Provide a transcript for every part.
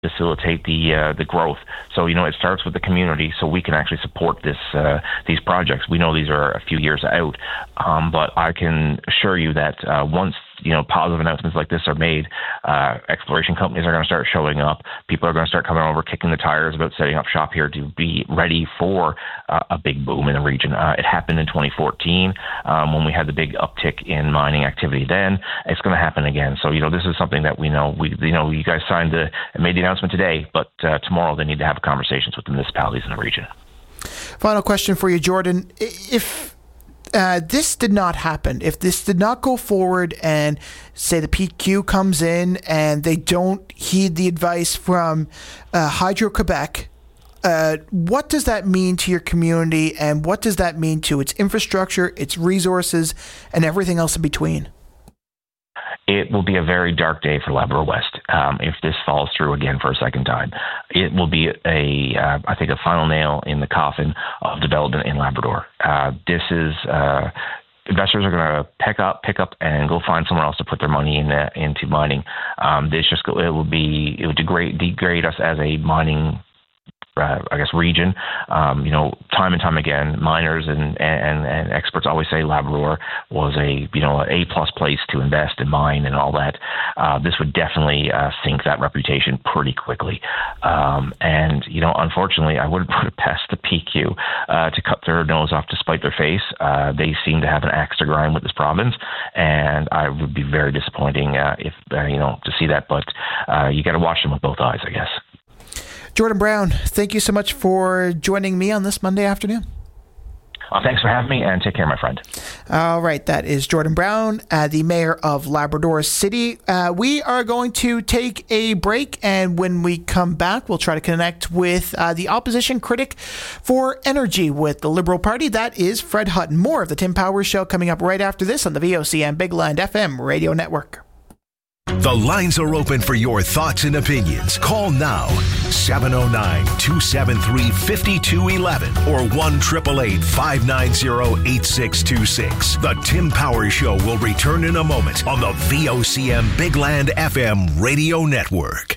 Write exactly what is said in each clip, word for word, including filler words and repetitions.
facilitate the uh, the growth. So, you know, it starts with the community, so we can actually support this uh, these projects. We know these are a few years out, um, but I can assure you that uh, once, you know, positive announcements like this are made, uh, exploration companies are going to start showing up. People are going to start coming over, kicking the tires about setting up shop here to be ready for uh, a big boom in the region. Uh, it happened in twenty fourteen um, when we had the big uptick in mining activity then. It's going to happen again. So, you know, this is something that we know. We, you know, you guys signed the, made the announcement today, but uh, tomorrow they need to have conversations with the municipalities in the region. Final question for you, Jordan. If uh, this did not happen, if this did not go forward and say the P Q comes in and they don't heed the advice from uh, Hydro-Quebec, uh, what does that mean to your community, and what does that mean to its infrastructure, its resources, and everything else in between? It will be a very dark day for Labrador West um, if this falls through again for a second time. It will be a, uh, I think, a final nail in the coffin of development in Labrador. Uh, this is uh, investors are going to pick up, pick up, and go find somewhere else to put their money in the, into mining. Um, this just go, it will be it will degrade degrade us as a mining. Uh, I guess region, um, you know, time and time again, miners and, and, and experts always say Labrador was a, you know, a plus place to invest and mine and all that. Uh, this would definitely uh, sink that reputation pretty quickly. Um, and, you know, unfortunately, I wouldn't put it past the P Q uh, to cut their nose off to spite their face. Uh, they seem to have an axe to grind with this province, and I would be very disappointing uh, if, uh, you know, to see that. But uh, you got to watch them with both eyes, I guess. Jordan Brown, thank you so much for joining me on this Monday afternoon. Uh, thanks for having me, and take care, my friend. All right, that is Jordan Brown, uh, the mayor of Labrador City. Uh, we are going to take a break, and when we come back, we'll try to connect with uh, the opposition critic for energy with the Liberal Party. That is Fred Hutton. More of the Tim Powers Show coming up right after this on the V O C M Big Land F M radio network. The lines are open for your thoughts and opinions. Call now, seven oh nine, two seven three, five two one one or one eight eight eight, five nine zero, eight six two six. The Tim Powers Show will return in a moment on the V O C M Big Land F M radio network.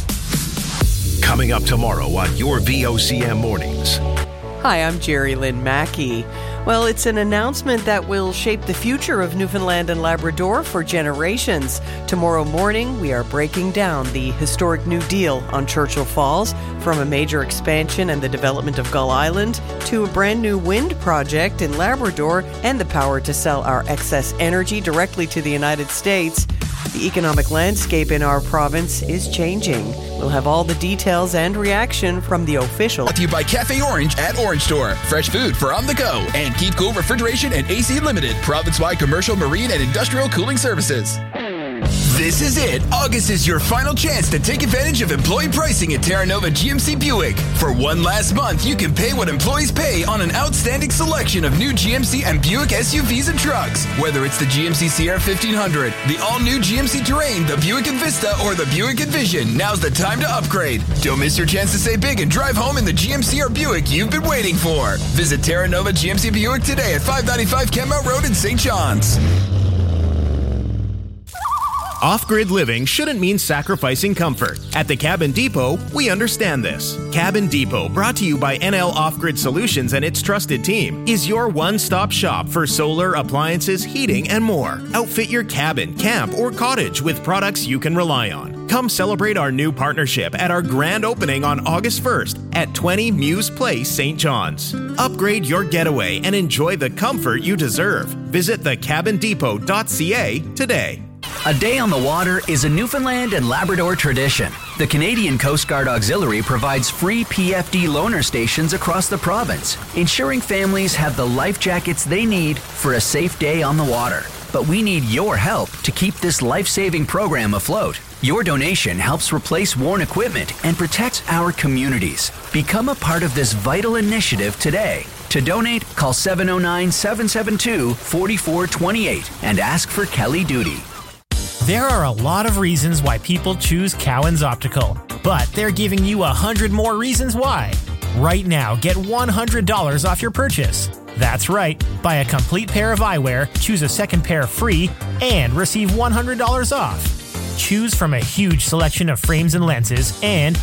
Coming up tomorrow on your V O C M Mornings. Hi, I'm Jerry Lynn Mackey. Well, it's an announcement that will shape the future of Newfoundland and Labrador for generations. Tomorrow morning, we are breaking down the historic New Deal on Churchill Falls, from a major expansion and the development of Gull Island to a brand new wind project in Labrador and the power to sell our excess energy directly to the United States. The economic landscape in our province is changing. We'll have all the details and reaction from the official. Brought to you by Cafe Orange at Orange Store. Fresh food for on the go. And Keep Cool Refrigeration and A C Limited. Province-wide commercial, marine, and industrial cooling services. This is it. August is your final chance to take advantage of employee pricing at Terra Nova G M C Buick. For one last month, you can pay what employees pay on an outstanding selection of new G M C and Buick S U Vs and trucks. Whether it's the G M C Sierra fifteen hundred, the all-new G M C Terrain, the Buick Envista, or the Buick Envision, now's the time to upgrade. Don't miss your chance to save big and drive home in the G M C or Buick you've been waiting for. Visit Terra Nova G M C Buick today at five ninety-five Kenmount Road in Saint John's. Off-grid living shouldn't mean sacrificing comfort. At the Cabin Depot, we understand this. Cabin Depot, brought to you by N L Off-Grid Solutions and its trusted team, is your one-stop shop for solar, appliances, heating, and more. Outfit your cabin, camp, or cottage with products you can rely on. Come celebrate our new partnership at our grand opening on August first at twenty Muse Place, Saint John's. Upgrade your getaway and enjoy the comfort you deserve. Visit the cabin depot dot c a today. A day on the water is a Newfoundland and Labrador tradition. The Canadian Coast Guard Auxiliary provides free P F D loaner stations across the province, ensuring families have the life jackets they need for a safe day on the water. But we need your help to keep this life-saving program afloat. Your donation helps replace worn equipment and protects our communities. Become a part of this vital initiative today. To donate, call seven oh nine, seven seven two, four four two eight and ask for Kelly Duty. There are a lot of reasons why people choose Cowan's Optical, but they're giving you a hundred more reasons why. Right now, get one hundred dollars off your purchase. That's right, buy a complete pair of eyewear, choose a second pair free, and receive one hundred dollars off. Choose from a huge selection of frames and lenses, and